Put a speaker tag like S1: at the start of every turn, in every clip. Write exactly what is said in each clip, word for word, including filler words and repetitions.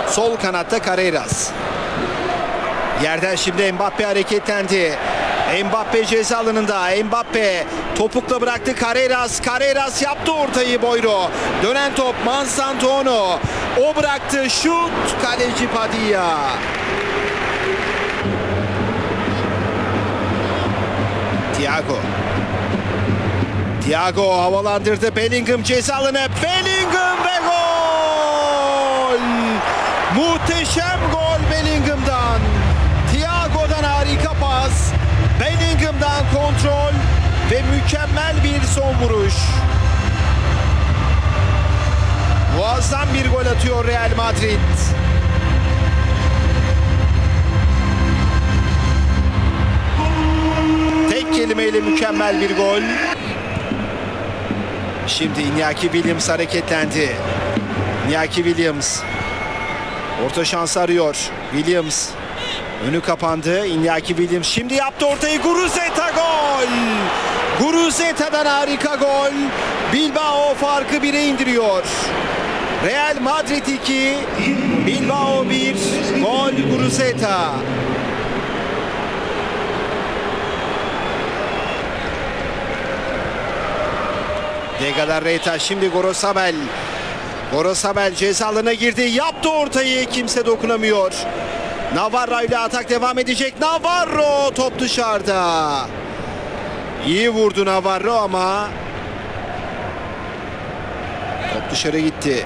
S1: Sol kanatta Carreras. Yerden şimdi Mbappe hareketlendi. Mbappe ceza alanında. Mbappe topukla bıraktı. Carreras. Carreras yaptı ortayı Boyro. Dönen top Mansantuono. O bıraktı. Şut. Kaleci Padilla. Thiago. Thiago havalandırdı. Bellingham ceza alanı. Bellingham ve gol! Muhteşem gol Bellingham'dan. Thiago'dan harika pas. Bellingham'dan kontrol ve mükemmel bir son vuruş. Muazzam bir gol atıyor Real Madrid. Tek kelimeyle mükemmel bir gol. Şimdi Iñaki Williams hareketlendi. Iñaki Williams orta şansı arıyor. Williams önü kapandı. Iñaki Williams şimdi yaptı ortayı. Guruzeta gol. Guruzeta'dan harika gol. Bilbao farkı bire indiriyor. Real Madrid iki, Bilbao bir. Gol Guruzeta. De Galarreta şimdi Gorosabel. Gorosabel ceza alanına girdi. Yaptı ortayı. Kimse dokunamıyor. Navarro ile atak devam edecek. Navarro top dışarıda. İyi vurdu Navarro ama top dışarı gitti.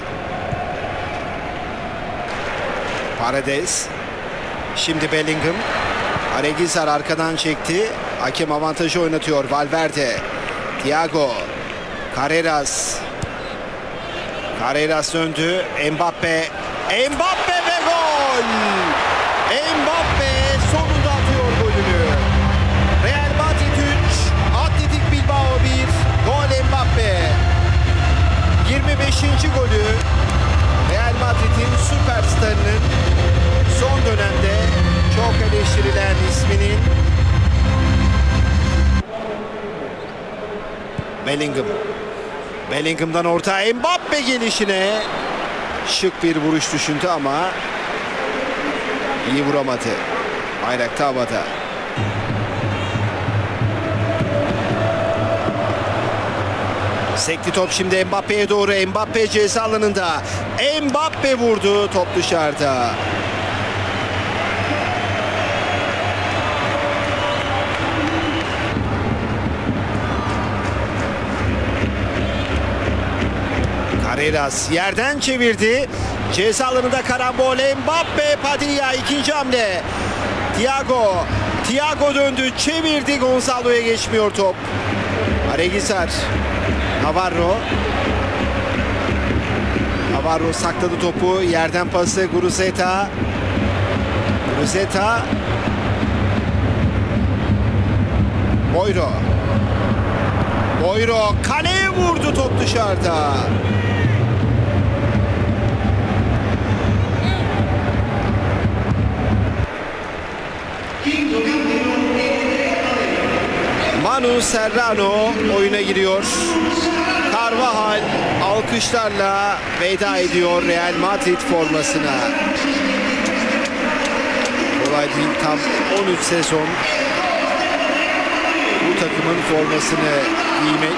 S1: Paredes. Şimdi Bellingham. Aregizar arkadan çekti. Hakem avantajı oynatıyor. Valverde. Thiago. Carreras. Carreras döndü. Mbappe. Mbappe ve gol. Mbappe sonunda atıyor golünü. Real Madrid üç, Atletik Bilbao bir. Gol Mbappe. yirmi beşinci golü Real Madrid'in süperstarının son dönemde çok eleştirilen isminin. Bellingham. Bellingham'dan orta. Mbappe gelişine şık bir vuruş düşündü ama iyi vuramadı. Bayrakta havada. Sekti top şimdi Mbappe'ye doğru. Mbappe ceza alanında. Mbappe vurdu. Top dışarıda. Carreras yerden çevirdi. Ceza alanında karambol. Mbappe, Padilla ikinci hamle. Thiago. Thiago döndü. Çevirdi. Gonzalo'ya geçmiyor top. Aregizar. Navarro. Navarro sakladı topu. Yerden pası Guruzeta. Guruzeta. Boyro. Boyro kaleye vurdu, top dışarıda. Manu Serrano oyuna giriyor. Carvajal alkışlarla veda ediyor Real Madrid formasına. Kolay değil, tam on üç sezon bu takımın formasını giymek.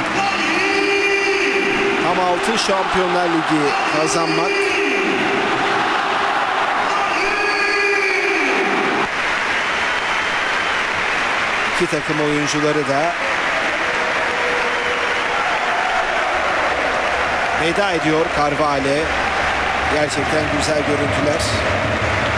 S1: Tam altı Şampiyonlar Ligi kazanmak. İki takım oyuncuları da veda ediyor Carvajal'e. Gerçekten güzel görüntüler.